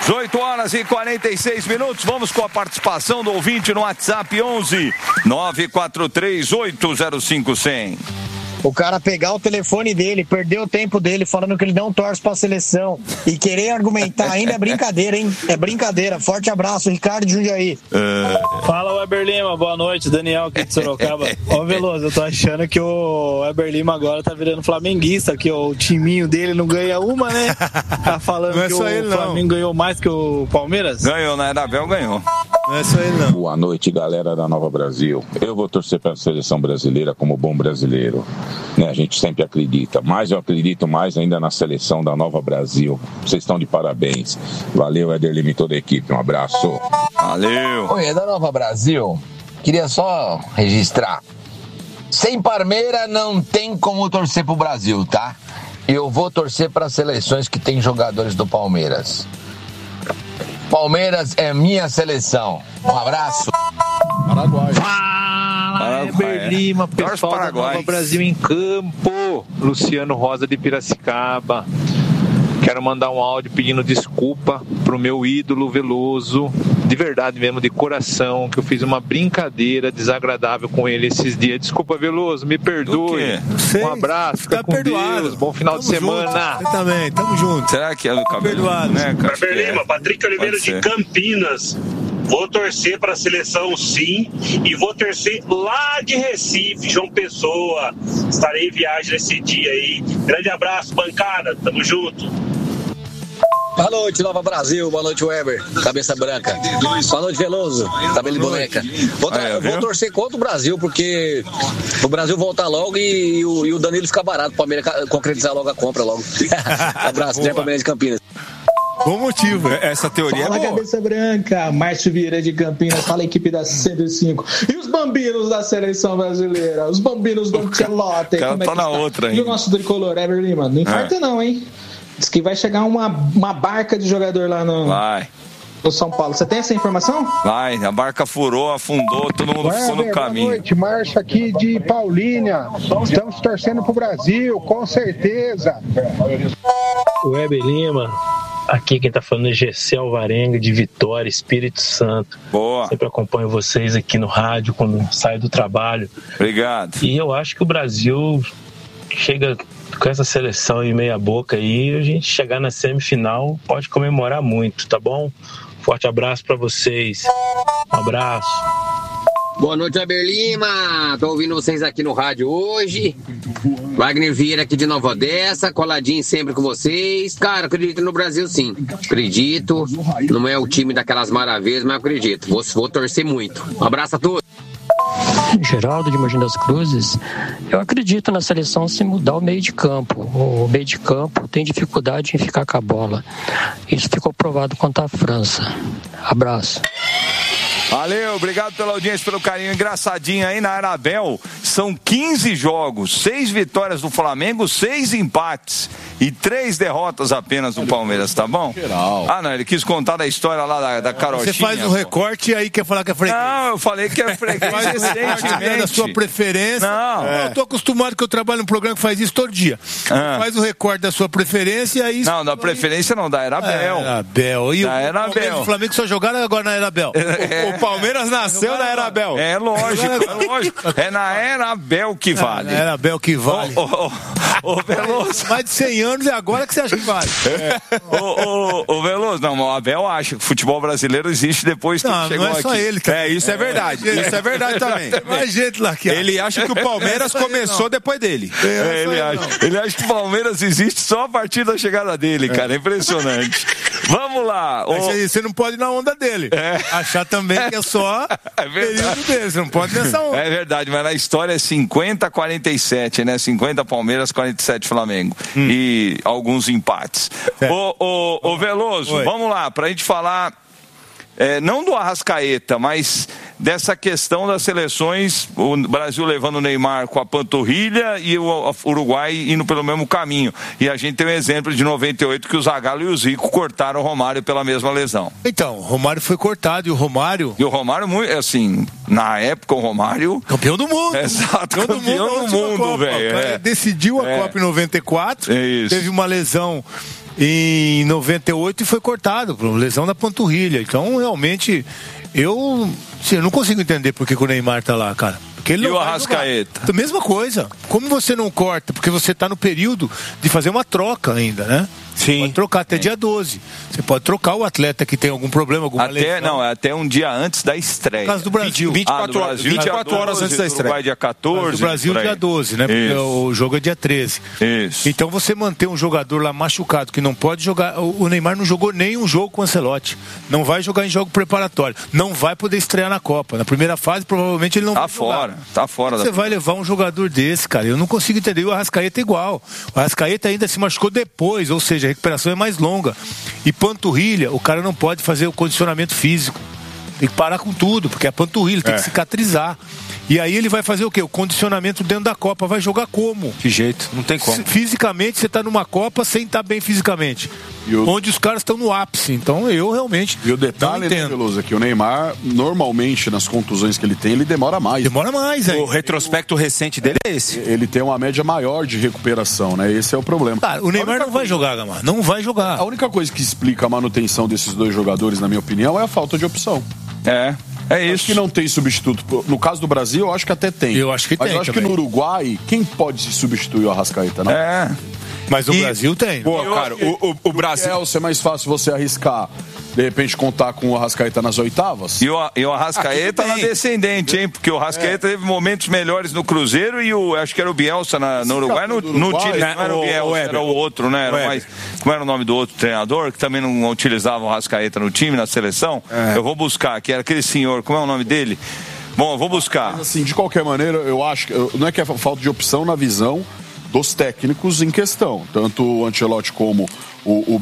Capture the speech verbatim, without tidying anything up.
dezoito horas e quarenta e seis minutos. Vamos com a participação do ouvinte no WhatsApp onze nove quatro três oito zero cinco zero zero. O cara pegar o telefone dele, perder o tempo dele falando que ele não torce pra seleção e querer argumentar ainda é brincadeira, hein? É brincadeira. Forte abraço, Ricardo de Jundiaí. Uh... Fala, Weber Lima. Boa noite, Daniel aqui de Sorocaba. Ó, Veloso, eu tô achando que o Weber Lima agora tá virando flamenguista, que o timinho dele não ganha uma, né? Tá falando é que o ele, Flamengo ganhou mais que o Palmeiras? Ganhou, né? Abel ganhou. Não é só ele, não. Boa noite, galera da Nova Brasil. Eu vou torcer pra seleção brasileira como bom brasileiro. Né, a gente sempre acredita, mas eu acredito mais ainda na seleção da Nova Brasil. Vocês estão de parabéns. Valeu, Éder Lima e toda a equipe. Um abraço. Valeu. Oi, é da Nova Brasil. Queria só registrar. Sem Palmeiras não tem como torcer pro Brasil, tá? Eu vou torcer para as seleções que tem jogadores do Palmeiras. Palmeiras é minha seleção. Um abraço. Paraguai. Fala, Weber Lima, pessoal da Nova Brasil em campo. Luciano Rosa de Piracicaba. Quero mandar um áudio pedindo desculpa pro meu ídolo Veloso, de verdade mesmo, de coração, que eu fiz uma brincadeira desagradável com ele esses dias. Desculpa, Veloso, me perdoe. Um abraço, fica tá com perdoado. Deus, bom final tamo de semana. Junto. Você também, tamo junto. Será que é do cabelo? Perdoado, né? Weber Lima, é. Patrick Oliveira de Campinas. Vou torcer para a seleção, sim, e vou torcer lá de Recife, João Pessoa. Estarei em viagem nesse dia aí. Grande abraço, bancada. Tamo junto. Boa noite, Nova Brasil. Boa noite, Weber. Cabeça branca. Boa noite, Veloso. Cabelo de boneca. Vou, tra- ah, é, vou torcer contra o Brasil, porque o Brasil voltar logo e, e, o, e o Danilo ficar barato. O Palmeiras concretizar logo a compra logo. Abraço, Zé Palmeiras de Campinas. Bom motivo, essa teoria fala, é boa. Cabeça branca, Márcio Vieira de Campinas, fala a equipe da cento e cinco. E os bambinos da seleção brasileira? Os bambinos do Ancelotti. O cara tá é na outra ainda. E o nosso tricolor, Weber Lima? Não infarta é. não, hein? Diz que vai chegar uma, uma barca de jogador lá no... Vai. No São Paulo. Você tem essa informação? Vai, a barca furou, afundou, todo mundo Ué, ficou no caminho. Boa noite, Márcio aqui de Paulínia. Estamos torcendo pro Brasil, com certeza. Weber Lima, aqui quem tá falando é Gessé Alvarenga, de Vitória, Espírito Santo. Boa. Sempre acompanho vocês aqui no rádio quando saio do trabalho. Obrigado. E eu acho que o Brasil chega com essa seleção em meia boca aí, a gente chegar na semifinal pode comemorar muito, tá bom? Forte abraço pra vocês. Um abraço. Boa noite, Weber Lima. Tô ouvindo vocês aqui no rádio hoje. Wagner Vieira aqui de Nova Odessa, coladinho sempre com vocês. Cara, acredito no Brasil, sim. Acredito. Não é o time daquelas maravilhas, mas acredito. Vou, vou torcer muito. Um abraço a todos. Geraldo de Mogi das Cruzes. Eu acredito na seleção se mudar o meio de campo. O meio de campo tem dificuldade em ficar com a bola. Isso ficou provado contra a França. Abraço. Valeu, obrigado pela audiência, pelo carinho. Engraçadinho aí na Arabel, são quinze jogos, seis vitórias do Flamengo, seis empates e três derrotas apenas do Palmeiras, tá bom? Geral. Ah, não, ele quis contar da história lá da, da Carochinha. Você faz um recorte e aí quer falar que é frequência. Não, eu falei que é frequência recentemente. Da sua preferência. Não. É. Eu tô acostumado que eu trabalho num programa que faz isso todo dia. Ah. Faz o recorte da sua preferência e aí... Não, da preferência não, da Arabel. Da Arabel. E da o Arabel. O Flamengo só jogaram agora na Arabel. É. O Palmeiras nasceu na Arabel. É lógico, é lógico. É na Arabel que vale. É na Arabel que vale. Ô, ô, ô, ô, Veloso. Mais de cem anos e agora que você acha que vale. É. Ô, ô, ô, Veloso, não, o Abel acha que o futebol brasileiro existe depois que não, ele chegou aqui. Não, é só aqui. ele. Tá? É, isso é verdade. É. Isso é verdade também. Mais gente lá que Ele acha que o Palmeiras começou depois dele. É, ele, acha, ele acha que o Palmeiras existe só a partir da chegada dele, cara. É impressionante. Vamos lá. Ô... Você não pode ir na onda dele. É. Achar também que é só é período dele. Você não pode nessa onda. É verdade, mas na história é cinquenta a quarenta e sete, né? cinquenta Palmeiras, quarenta e sete Flamengo. Hum. E alguns empates. É. Ô, ô, ô Veloso, Oi. Vamos lá, pra gente falar... É, não do Arrascaeta, mas dessa questão das seleções, o Brasil levando o Neymar com a panturrilha e o Uruguai indo pelo mesmo caminho. E a gente tem um exemplo de noventa e oito que o Zagallo e o Zico cortaram o Romário pela mesma lesão. Então, o Romário foi cortado e o Romário... E o Romário, assim, na época o Romário... Campeão do mundo. Exato, campeão, campeão do mundo, velho. É. Decidiu a é. Copa em noventa e quatro, é isso. Teve uma lesão em noventa e oito e foi cortado por lesão da panturrilha. Então, realmente, eu, assim, eu não consigo entender por que o Neymar tá lá, cara. Porque ele e não o Arrascaeta? Mesma coisa. Como você não corta? Porque você está no período de fazer uma troca ainda, né? Sim. Pode trocar até Sim. dia doze. Você pode trocar o atleta que tem algum problema, alguma até, lesão. Não, é até um dia antes da estreia. No caso do Brasil. vinte e quatro, ah, Brasil, vinte e quatro horas antes da estreia. Vai dia quatorze. No Brasil, dia doze, né? Porque Isso. o jogo é dia treze. Isso. Então você manter um jogador lá machucado, que não pode jogar. O Neymar não jogou nenhum jogo com o Ancelotti. Não vai jogar em jogo preparatório. Não vai poder estrear na Copa. Na primeira fase, provavelmente ele não tá vai fora, jogar. Tá fora. Você da... vai levar um jogador desse, cara. Eu não consigo entender. E o Arrascaeta é igual. O Arrascaeta ainda se machucou depois, ou seja, a recuperação é mais longa. E panturrilha, o cara não pode fazer o condicionamento físico. Tem que parar com tudo, porque é a panturrilha, tem é. que cicatrizar. E aí ele vai fazer o quê? O condicionamento dentro da Copa. Vai jogar como? De jeito, não tem como. Fisicamente, você tá numa Copa sem estar bem fisicamente. O... Onde os caras estão no ápice. Então eu realmente. E o detalhe, né, Veloso, é que o Neymar, normalmente, nas contusões que ele tem, ele demora mais. Demora mais, hein? O retrospecto recente dele é esse. Ele tem uma média maior de recuperação, né? Esse é o problema. Cara, o Neymar não vai jogar, Gamar. Não vai jogar. A única coisa que explica a manutenção desses dois jogadores, na minha opinião, é a falta de opção. É. É isso. Acho que não tem substituto. No caso do Brasil, eu acho que até tem. Eu acho que Mas tem. eu acho também. que no Uruguai, quem pode substituir o Arrascaeta, não? É. Mas o e... Brasil tem. Pô, cara, o, o, o Brasil. É, é mais fácil você arriscar, de repente, contar com o Arrascaeta nas oitavas. E o, e o Arrascaeta na descendente, hein? Porque o Arrascaeta é. teve momentos melhores no Cruzeiro e o, acho que era o Bielsa na, no Uruguai. No, no Uruguai, time, né? não era o Bielsa, o era o outro, né? Era mais, como era o nome do outro treinador, que também não utilizava o Arrascaeta no time, na seleção? É. Eu vou buscar, que era aquele senhor, como é o nome dele? Bom, eu vou buscar. Mas, assim, de qualquer maneira, eu acho que não é que é falta de opção na visão dos técnicos em questão, tanto o Ancelotti como o, o